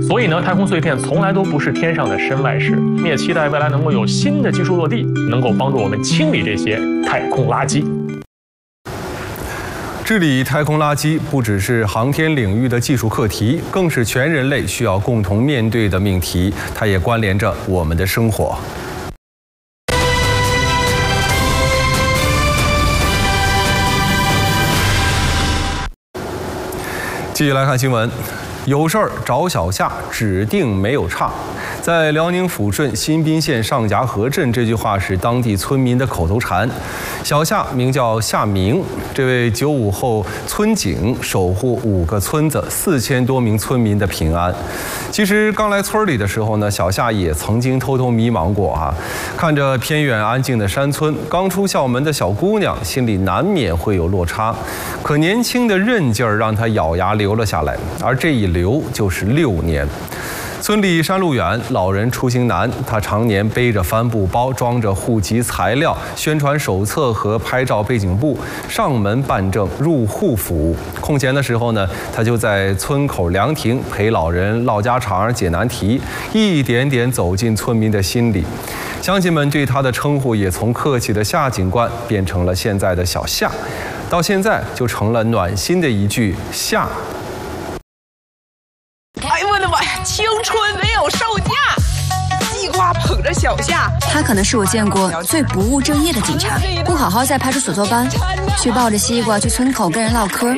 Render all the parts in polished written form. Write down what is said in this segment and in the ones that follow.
所以呢，太空碎片从来都不是天上的身外事。我们也期待未来能够有新的技术落地，能够帮助我们清理这些太空垃圾。 治理太空垃圾不只是航天领域的技术课题，更是全人类需要共同面对的命题。它也关联着我们的生活。继续来看新闻，有事儿找小夏，指定没有差。在辽宁抚顺新宾县上夹河镇，这句话是当地村民的口头禅。小夏名叫夏明，这位95后村警守护5个村子4000多名村民的平安。其实刚来村里的时候呢，小夏也曾经偷偷迷茫过啊。看着偏远安静的山村，刚出校门的小姑娘，心里难免会有落差。可年轻的韧劲儿让她咬牙留了下来，而这一留就是6年。村里山路远，老人出行难，他常年背着帆布包，装着户籍材料、宣传手册和拍照背景布，上门办证、入户服务。空闲的时候呢，他就在村口凉亭陪老人唠家常、解难题，一点点走进村民的心里。乡亲们对他的称呼也从客气的夏警官变成了现在的小夏，到现在就成了暖心的一句夏。 哎呦我的妈呀！青春没有售价，西瓜捧着小夏。 他可能是我见过最不务正业的警察，不好好在派出所坐班，却抱着西瓜去村口跟人唠嗑。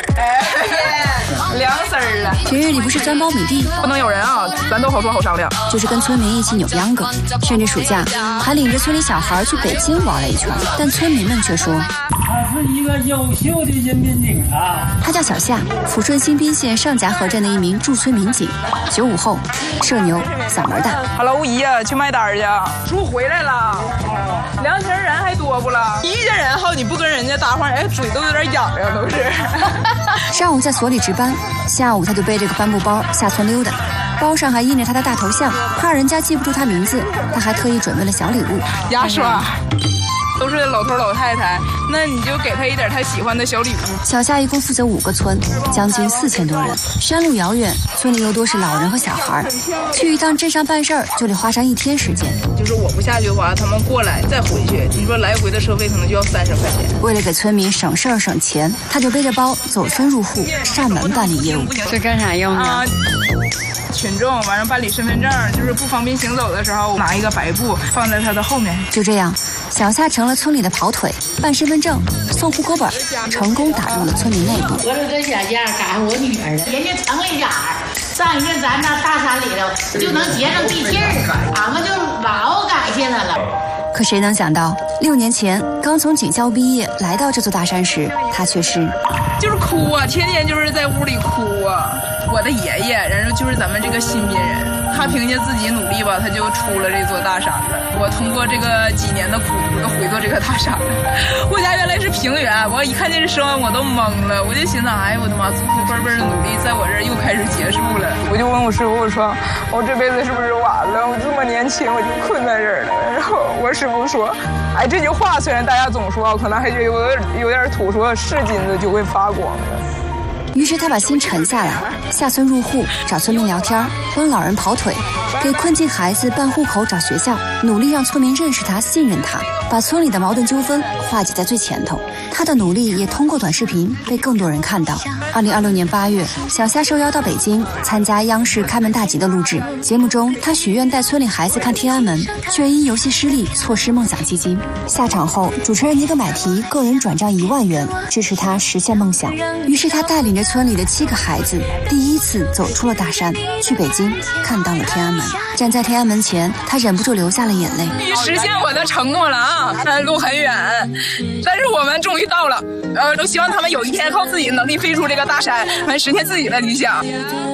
凉丝儿了。 平日里不是钻苞米地， 不能有人啊，咱都好说好商量。 就是跟村民一起扭秧歌，甚至暑假还领着村里小孩去北京玩了一圈。但村民们却说， 他是一个优秀的人民警察。 他叫小夏，抚顺新宾县上夹河镇的一名驻村民警，95后，社牛，嗓门大。 Hello， 姨呀，去卖单去。叔回来了，凉亭人还多不了？一家人好，你不跟人家搭话，哎，嘴都有点痒痒，都是。 上午在所里值班，下午他就背着个帆布包下村溜达，包上还印着他的大头像，怕人家记不住他名字，他还特意准备了小礼物， 牙刷。都是老头老太太，那你就给他一点他喜欢的小礼物。 小夏一共负责5个村，将近4000多人，山路遥远，村里又多是老人和小孩，去一趟镇上办事儿就得花上1天时间。 就是我不下去的话，他们过来再回去，你说来回的车费可能就要30块钱。 为了给村民省事儿省钱，他就背着包走村入户，上门办理业务。 这干啥用呢？ 群众完了办理身份证，就是不方便行走的时候，拿一个白布放在他的后面。 就这样，小夏成了村里的跑腿，办身份证、送户口本，成功打入了村民内部。 我说这小夏赶上我女儿了，人家城里眼儿，上一遍咱那大山里头就能接上地气儿，俺们就老感谢他了。 可谁能想到，6年前刚从警校毕业来到这座大山时，他却是就是哭啊，天天就是在屋里哭啊。我的爷爷，然后就是咱们这个新宾人，他凭借自己努力吧，他就出了这座大山了。我通过这个几年的苦，又回到这个大山了。我家原来是平原，我一看见这声我都懵了，我就寻思，哎，我的妈，祖祖辈辈的努力在我这儿又开始结束了。我就问我师傅，我说我这辈子是不是完了？我这么年轻我就困在这儿了。然后我师傅说，哎，这句话虽然大家总说，可能还觉得有点土，说是金子就会发光的。 于是他把心沉下来，下村入户，找村民聊天，帮老人跑腿，给困境孩子办户口、找学校，努力让村民认识他、信任他，把村里的矛盾纠纷化解在最前头。他的努力也通过短视频被更多人看到。2026年8月，小夏受邀到北京参加央视《开门大吉》的录制。节目中，他许愿带村里孩子看天安门，却因游戏失利错失梦想基金。下场后，主持人尼格买提个人转账1万元，支持他实现梦想。于是他带领着村里的7个孩子，第一次走出了大山，去北京看到了天安门。站在天安门前，他忍不住流下了眼泪。 实现我的承诺了啊！路很远，但是我们终于到了。都希望他们有一天靠自己的能力飞出这个大山，来实现自己的理想。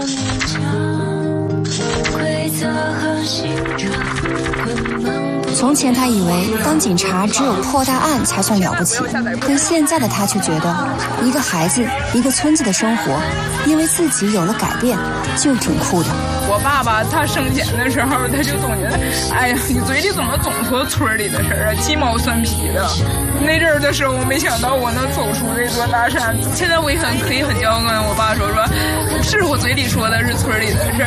从前他以为当警察只有破大案才算了不起，可现在的他却觉得，一个孩子、一个村子的生活，因为自己有了改变，就挺酷的。 我爸爸他生前的时候，他就总觉得，哎呀，你嘴里怎么总说村里的事儿啊，鸡毛蒜皮的。那阵儿的时候，我没想到我能走出这座大山。现在我也可以很骄傲跟我爸说，是我嘴里说的是村里的事儿。